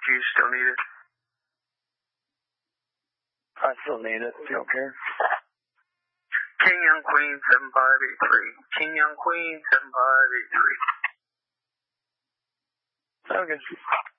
Do you still need it? I still need it, if you don't care. King Young Queen 7583. King Young Queen 7583. Okay.